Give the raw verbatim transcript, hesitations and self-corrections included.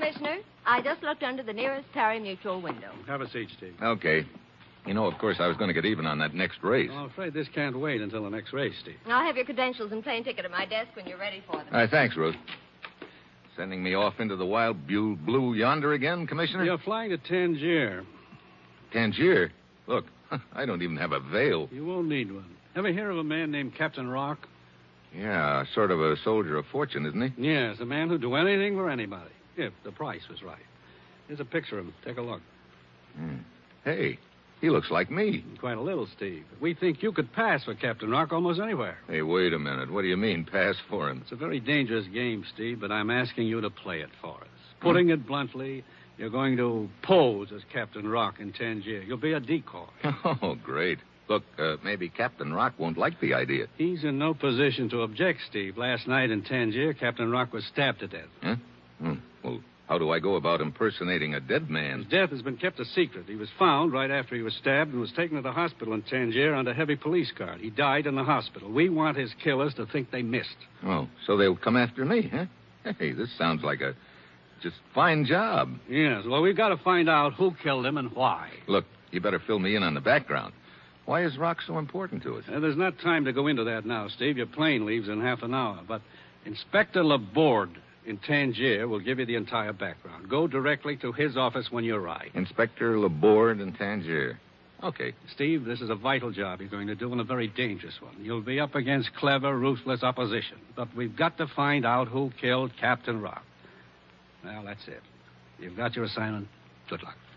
Commissioner. I just looked under the nearest Perry Mutual window. Have a seat, Steve. Okay. You know, of course, I was going to get even on that next race. Well, I'm afraid this can't wait until the next race, Steve. I'll have your credentials and plane ticket at my desk when you're ready for them. All right, thanks, Ruth. Sending me off into the wild blue, blue yonder again, Commissioner? You're flying to Tangier. Tangier? Look, I don't even have a veil. You won't need one. Ever hear of a man named Captain Rock? Yeah, sort of a soldier of fortune, isn't he? Yes, a man who'd do anything for anybody, if the price was right. Here's a picture of him. Take a look. Hmm. Hey, he looks like me. Quite a little, Steve. We think you could pass for Captain Rock almost anywhere. Hey, wait a minute. What do you mean, pass for him? It's a very dangerous game, Steve, but I'm asking you to play it for us. Putting it bluntly, you're going to pose as Captain Rock in Tangier. You'll be a decoy. Oh, great. Look, uh, maybe Captain Rock won't like the idea. He's in no position to object, Steve. Last night in Tangier, Captain Rock was stabbed to death. Huh? Hmm. Well, how do I go about impersonating a dead His man? death has been kept a secret. He was found right after he was stabbed and was taken to the hospital in Tangier under heavy police guard. He died in the hospital. We want his killers to think they missed. Oh, so they'll come after me, huh? Hey, this sounds like a just fine job. Yes, well, we've got to find out who killed him and why. Look, you better fill me in on the background. Why is Rock so important to us? Uh, there's not time to go into that now, Steve. Your plane leaves in half an hour. But Inspector Laborde in Tangier will give you the entire background. Go directly to his office when you arrive. Inspector Laborde in Tangier. Okay. Steve, this is a vital job you're going to do and a very dangerous one. You'll be up against clever, ruthless opposition. But we've got to find out who killed Captain Rock. Well, that's it. You've got your assignment. Good luck.